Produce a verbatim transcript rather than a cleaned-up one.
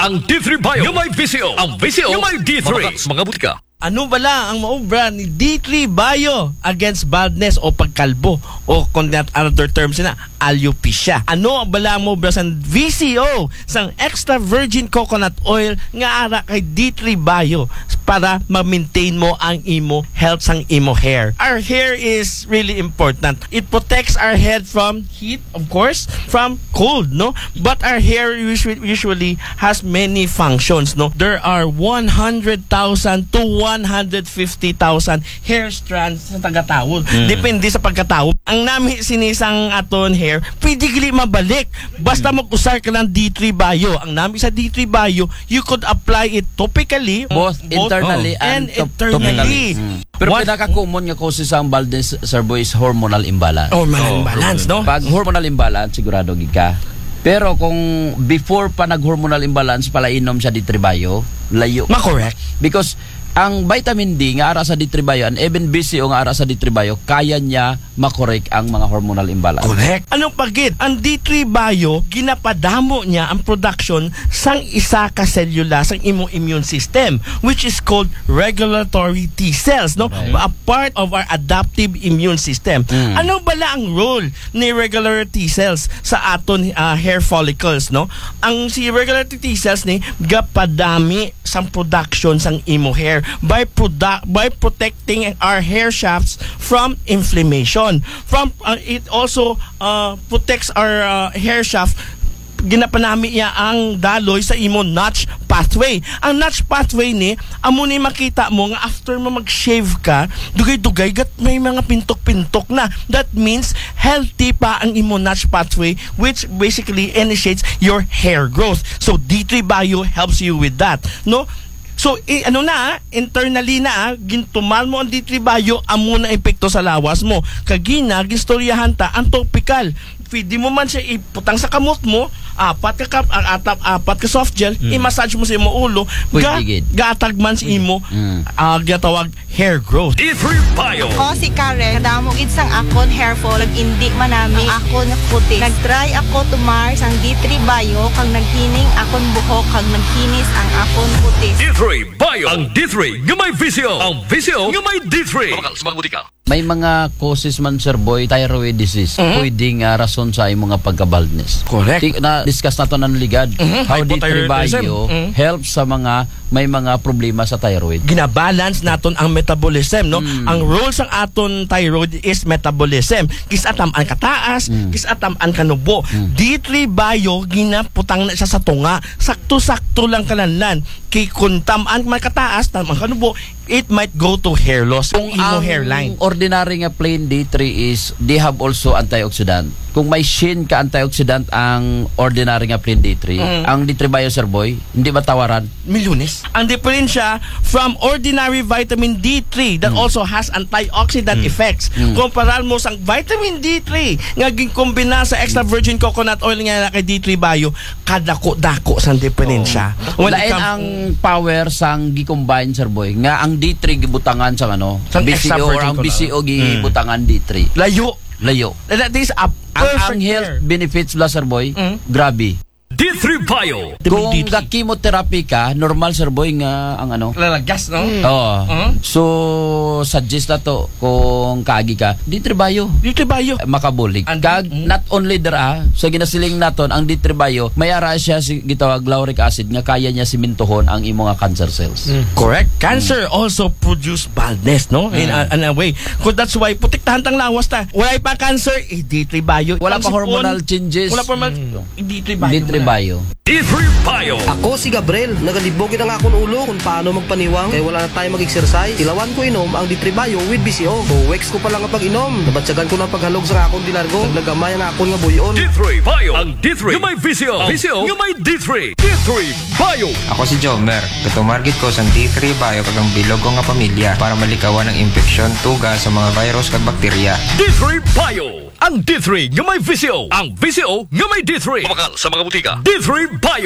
Ang D three Bio, yung may V C O. Ang V C O, yung may D three. Mga butika. Ano bala ang maubra ni D three Bio against baldness o pagkalbo o kung another terms na alopecia? Ano ang bala ang maubra sa V C O sang extra virgin coconut oil nga ara kay D three Bio para ma-maintain mo ang imo health sang imo hair? Our hair is really important. It protects our head from heat, of course, from cold, no? But our hair usually, usually has many functions, no? There are one hundred thousand to one hundred fifty thousand hair strands sa tagatawod. Mm. Depende sa pagkatawod. Ang nami sinisang aton hair, pwede gali mabalik. Basta mm. mag-usar ka ng D three Bio. Ang nami sa D three Bio, you could apply it topically, both, both internally oh. and, and internally. Mm. Pero pinaka-common nga causes sa baldness, sir boy, is hormonal imbalance. Hormonal oh, imbalance, no? Pag hormonal imbalance, sigurado gid ka. Pero kung before pa nag-hormonal imbalance, pala inom sa D three Bio, layo. Ma-correct. Because ang vitamin D nga ara sa D three Bio and even B C O nga ara sa D three Bio, kaya niya makorek ang mga hormonal imbalance. Correct. Anong pagid? Ang D three Bio, ginapadamo niya ang production sang isa ka selula sang imong immune system, which is called regulatory T cells, no? Right. A part of our adaptive immune system. Mm. Ano bala ang role ni regulatory T cells sa aton uh, hair follicles, no? Ang si regulatory T cells ni gapadami sang production sang imo hair by product by protecting our hair shafts from inflammation. From uh, it also uh, protects our uh, hair shaft. Ginapanami niya ang daloy sa imo notch pathway. Ang notch pathway ni amo ni makita mo nga after mo mag-shave ka, dugay-dugay gat may mga pintok-pintok na. That means healthy pa ang imo notch pathway, which basically initiates your hair growth. So D three Bio helps you with that, no? So, eh, ano na, internally na, gintumal mo ang D three Bio, amo na epekto sa lawas mo. Kagina, gistoryahan ta, ang topical. Pwede mo man siya iputang sa kamot mo, apat ka, atap, apat ka soft gel, mm. i-massage mo sa imo ulo, ga, gatag man sa imo, mm. uh, gatawag hair growth. D three Bio. Ako si Karen, kadamo gid sang akon hair fall, nag-indi man nami akon kutis. Nag-try ako tumar sang D three Bio, kag naghining akon buhok, kag nagkinis ang akon kutis. D three Bio. Ang D three nga may V C O. Ang V C O nga may D three. May mga causes man, sir boy, thyroid disease. Mm-hmm. Pwedeng uh, rason sa imong mga pagka-baldness. Correct. Di, na discuss nato ng ligad. Mm-hmm. How D three Bio mm-hmm. helps sa mga may mga problema sa thyroid. Ginabalance naton ang metabolism, no? Mm. Ang role sang aton thyroid is metabolism. Kisatam ang kataas, mm. kisatam ang kanubo. Mm. D three Bio ginaputang na siya sa tunga. Sakto-sakto lang kananlan. Kay kuntam ang kataas, tam ang kanubo, it might go to hair loss. Kung ang hairline. Ordinary nga plain D three is they have also antioxidant. Kung may shin ka antioxidant ang ordinary nga plain D three, mm. ang D three Bio, sir boy, hindi ba tawaran? Milyones. Ang diferensya from ordinary vitamin D three that mm. also has antioxidant mm. effects. Mm. Kumparal mo sang vitamin D three nga gikombina sa extra virgin coconut oil nga kay D three Bio, kadako-dako sang diferensya. Oh. Lain ang power sang gi-combine, sir boy, nga ang D three gibutangan sang ano, sang B C O or ang B C O gibutangan mm. D three. Layo. Layo. That is a ang, ang health benefits la, sir boy, mm. grabe. D three Bio. Kung ga-chemotherapy ka, normal, sir boy, nga ang ano? Lalagas, no? Mm. Oo. Uh-huh. So, suggest na to, kung kaagi ka, D three Bio. D three Bio. Makabulig. Kag, mm. not only dara, sa ginasiling naton, ang D three Bio, may ara siya, si, gitawag lauric acid, nga kaya niya simintohon ang imong cancer cells. Mm. Correct. Cancer mm. also produce baldness, no? Mm. In, a, in a way. Kung that's why, putiktahan tang lawas ta. Wala pa cancer, eh, D three Bio. Wala pa hormonal changes. Wala pa hormonal, mm. D three Bio. D three Bio. D three Bio. Ako si Gabriel, nagalibogin ang akong ulo kung paano magpaniwang kaya wala na tayo mag-exercise. Ilawan ko inom ang D three Bio with B C O. So, weeks ko pa lang ang pag-inom. Nabatsagan ko ng paghalog sa akong dilargo. Naglagamay ang akong nga buyon. D three Bio. Ang D three yung may V C O. V C O yung may D three. D three Bio. Ako si Jomer. Katumargit ko sa D three Bio kagang bilog ko nga pamilya para malikawan ng infeksyon, tuga sa mga virus kag bakterya. D three Bio. Ang D three nga may V C O. Ang V C O nga may D three. Kumakal sa mga butika. D three Bio.